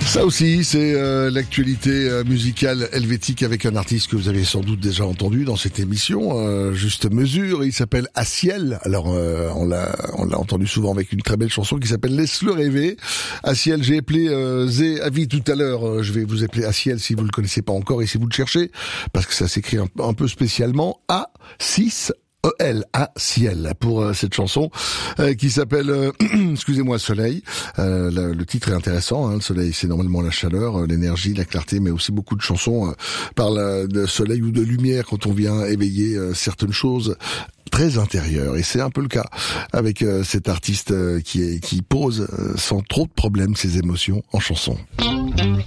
Ça aussi, c'est l'actualité musicale helvétique avec un artiste que vous avez sans doute déjà entendu dans cette émission, Juste Mesure. Il s'appelle Aciel. Alors, on l'a entendu souvent avec une très belle chanson qui s'appelle Laisse-le rêver. Aciel, j'ai appelé Zé Avi tout à l'heure. Je vais vous appeler Aciel si vous le connaissez pas encore et si vous le cherchez, parce que ça s'écrit un peu spécialement A6. Aciel pour cette chanson qui s'appelle excusez-moi Soleil. Le titre est intéressant, le soleil c'est normalement la chaleur, l'énergie, la clarté, mais aussi beaucoup de chansons parlent de soleil ou de lumière quand on vient éveiller certaines choses très intérieures, et c'est un peu le cas avec cet artiste qui pose sans trop de problèmes ses émotions en chanson.